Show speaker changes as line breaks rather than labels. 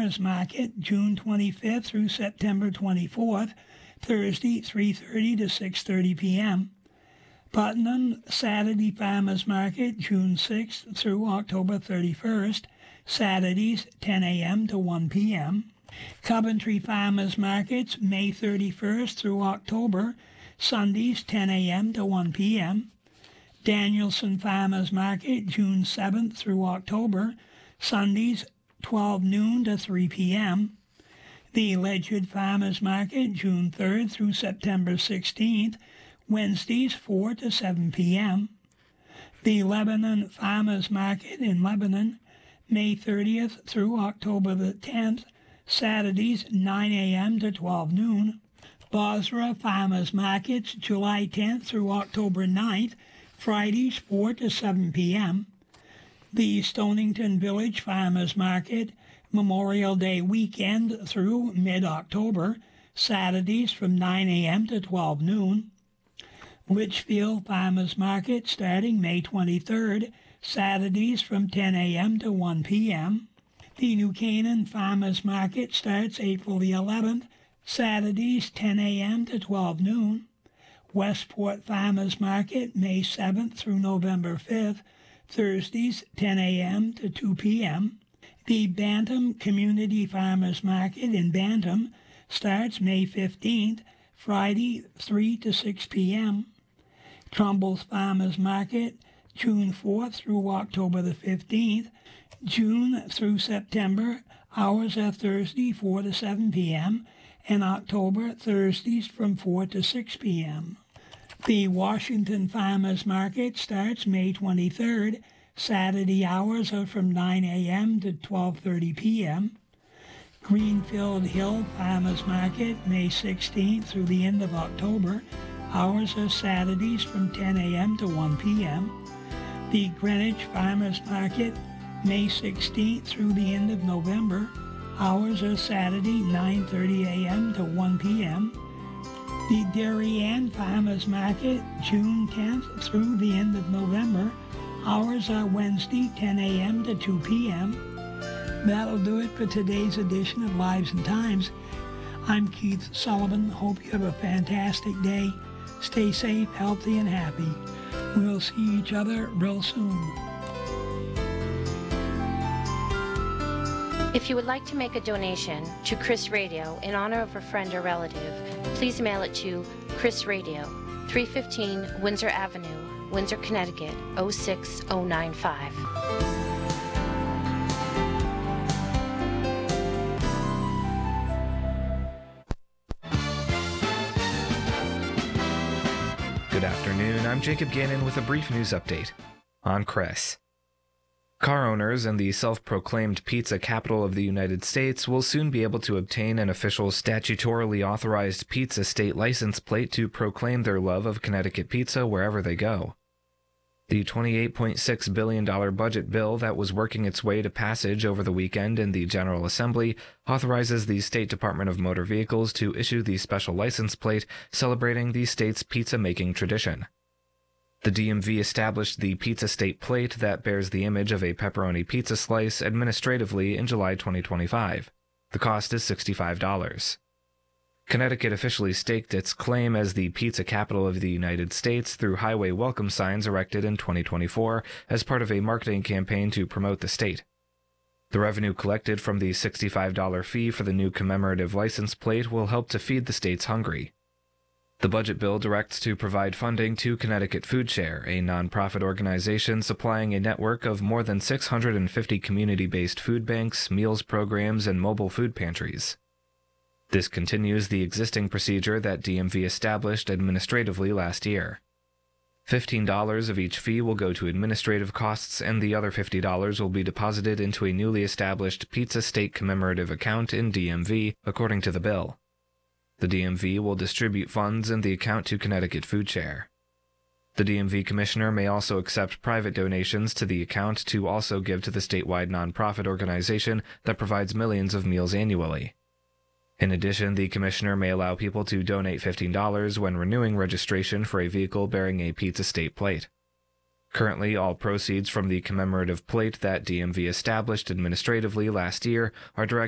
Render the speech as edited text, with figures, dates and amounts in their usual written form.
Farmers Market, June 25th through September 24th, Thursday, 3:30 to 6:30 p.m. Putnam Saturday Farmers Market, June 6th through October 31st, Saturdays, 10 a.m. to 1 p.m. Coventry Farmers Markets, May 31st through October, Sundays, 10 a.m. to 1 p.m. Danielson Farmers Market, June 7th through October, Sundays, 12 noon to 3 p.m. The Ledyard Farmers Market, June 3rd through September 16th, Wednesdays, 4 to 7 p.m. The Lebanon Farmers Market in Lebanon, May 30th through October the 10th, Saturdays, 9 a.m. to 12 noon. Bosra Farmers Markets, July 10th through October 9th, Fridays, 4 to 7 p.m. The Stonington Village Farmers Market, Memorial Day weekend through mid-October, Saturdays from 9 a.m. to 12 noon. Litchfield Farmers Market starting May 23rd, Saturdays from 10 a.m. to 1 p.m. The New Canaan Farmers Market starts April the 11th, Saturdays 10 a.m. to 12 noon. Westport Farmers Market, May 7th through November 5th, Thursdays 10 a.m. to 2 p.m. The Bantam Community Farmers Market in Bantam starts May 15th, Friday 3 to 6 p.m. Trumbull's Farmers Market, June 4th through October the 15th. June through September, hours are Thursday 4 to 7 p.m., and October, Thursdays from 4 to 6 p.m. The Washington Farmers Market starts May 23rd. Saturday hours are from 9 a.m. to 12:30 p.m. Greenfield Hill Farmers Market, May 16th through the end of October. Hours are Saturdays from 10 a.m. to 1 p.m. The Greenwich Farmers Market, May 16th through the end of November. Hours are Saturday, 9:30 a.m. to 1 p.m. The Darien Farmers Market, June 10th through the end of November. Hours are Wednesday, 10 a.m. to 2 p.m. That'll do it for today's edition of Lives and Times. I'm Keith Sullivan. Hope you have a fantastic day. Stay safe, healthy, and happy. We'll see each other real soon.
If you would like to make a donation to Chris Radio in honor of a friend or relative, please mail it to Chris Radio, 315 Windsor Avenue, Windsor, Connecticut, 06095.
Good afternoon, I'm Jacob Gannon with a brief news update on Chris. Car owners in the self-proclaimed pizza capital of the United States will soon be able to obtain an official statutorily authorized pizza state license plate to proclaim their love of Connecticut pizza wherever they go. The $28.6 billion budget bill that was working its way to passage over the weekend in the General Assembly authorizes the State Department of Motor Vehicles to issue the special license plate celebrating the state's pizza-making tradition. The DMV established the Pizza State Plate that bears the image of a pepperoni pizza slice administratively in July 2025. The cost is $65. Connecticut officially staked its claim as the pizza capital of the United States through highway welcome signs erected in 2024 as part of a marketing campaign to promote the state. The revenue collected from the $65 fee for the new commemorative license plate will help to feed the state's hungry. The budget bill directs to provide funding to Connecticut Food Share, a nonprofit organization supplying a network of more than 650 community-based food banks, meals programs, and mobile food pantries. This continues the existing procedure that DMV established administratively last year. $15 of each fee will go to administrative costs, and the other $50 will be deposited into a newly established Pizza State commemorative account in DMV, according to the bill. The DMV will distribute funds in the account to Connecticut Food Share. The DMV commissioner may also accept private donations to the account to also give to the statewide nonprofit organization that provides millions of meals annually. In addition, the commissioner may allow people to donate $15 when renewing registration for a vehicle bearing a Pizza State plate. Currently, all proceeds from the commemorative plate that DMV established administratively last year are directed